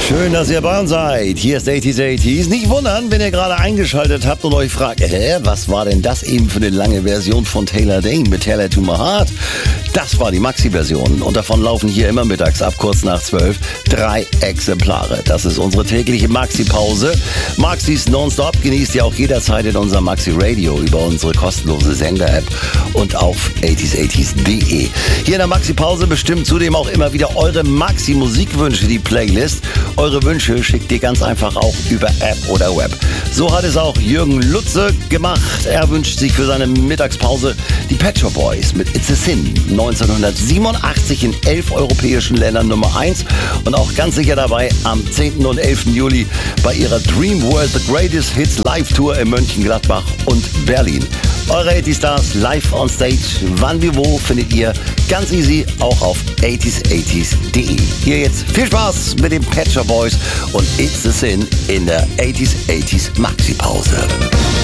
Schön, dass ihr bei uns seid. Hier ist 80s. Nicht wundern, wenn ihr gerade eingeschaltet habt und euch fragt, was war denn das eben für eine lange Version von Taylor Dayne mit Taylor to My Heart? Das war die Maxi-Version und davon laufen hier immer mittags ab kurz nach 12 3 Exemplare. Das ist unsere tägliche Maxi-Pause. Maxis Nonstop genießt ihr auch jederzeit in unserem Maxi-Radio über unsere kostenlose Sender-App und auf 80s.de. Hier in der Maxi-Pause bestimmt zudem auch immer wieder eure Maxi-Musikwünsche die Playlist. Eure Wünsche schickt ihr ganz einfach auch über App oder Web. So hat es auch Jürgen Lutze gemacht. Er wünscht sich für seine Mittagspause die Pet Shop Boys mit It's a Sin. 1987 in 11 europäischen Ländern Nummer 1 und auch ganz sicher dabei am 10. und 11. Juli bei ihrer Dream World The Greatest Hits Live Tour in Mönchengladbach und Berlin. Eure 80 Stars live on stage. Wann wie wo findet ihr ganz easy auch auf 80s.de. Hier jetzt viel Spaß mit den Pet Shop Boys und It's a Sin in der 80s Maxi Pause.